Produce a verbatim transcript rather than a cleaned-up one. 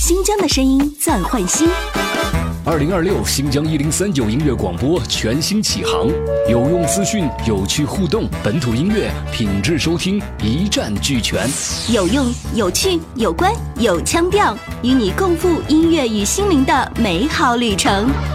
新疆的声音暂换新。 二零二六新疆一零三九音乐广播全新启航，有用资讯，有趣互动，本土音乐品质收听一站俱全， 有用、有趣、有关、有腔调，与你共赴音乐与心灵的美好旅程。